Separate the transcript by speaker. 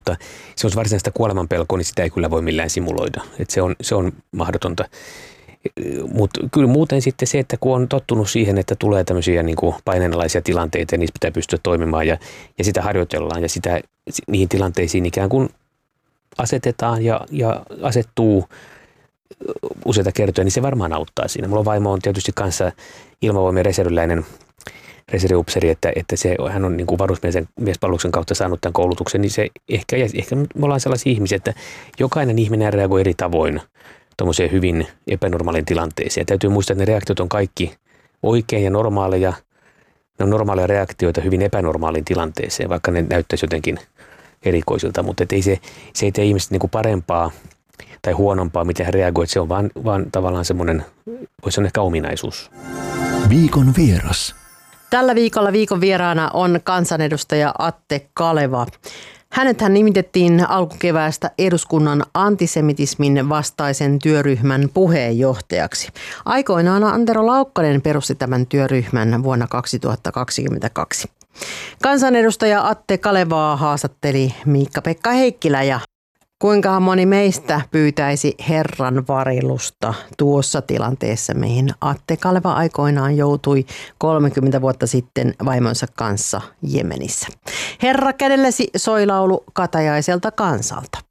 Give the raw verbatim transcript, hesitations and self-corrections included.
Speaker 1: se on varsinaista kuolemanpelkoa, niin sitä ei kyllä voi millään simuloida. Et se, on, se on mahdotonta. Mutta kyllä muuten sitten se, että kun on tottunut siihen, että tulee tämmöisiä niin kuin paineenalaisia tilanteita ja niissä pitää pystyä toimimaan ja, ja sitä harjoitellaan ja sitä, niihin tilanteisiin ikään kuin asetetaan ja, ja asettuu useita kertoja, niin se varmaan auttaa siinä. Mulla vaimo on tietysti kanssa ilmavoimien reserviläinen reserviupseeri, että, että se, hän on niin kuin varusmiespalveluksen kautta saanut tämän koulutuksen, niin se ehkä, ja ehkä me ollaan sellaisia ihmisiä, että jokainen ihminen reagoi eri tavoin tuommoiseen hyvin epänormaalin tilanteeseen. Ja täytyy muistaa, että ne reaktiot on kaikki oikein ja normaaleja. Ne on normaaleja reaktioita hyvin epänormaaliin tilanteeseen, vaikka ne näyttäisi jotenkin erikoisilta, mutta ei se, se ei tee ihmistä niin kuin parempaa tai huonompaa, miten hän reagoi. Se on vaan, vaan tavallaan semmoinen, voisi sanoa ehkä ominaisuus.
Speaker 2: Viikon vieras.
Speaker 3: Tällä viikolla viikon vieraana on kansanedustaja Atte Kaleva. Hänethän nimitettiin alkukeväästä eduskunnan antisemitismin vastaisen työryhmän puheenjohtajaksi. Aikoinaan Antero Laukkanen perusti tämän työryhmän vuonna kaksituhattakaksikymmentäkaksi. Kansanedustaja Atte Kalevaa haastatteli Miikka-Pekka Heikkilä ja kuinka moni meistä pyytäisi Herran varilusta tuossa tilanteessa, mihin Atte Kaleva aikoinaan joutui kolmekymmentä vuotta sitten vaimonsa kanssa Jemenissä. Herra kädellesi soi laulu katajaiselta kansalta.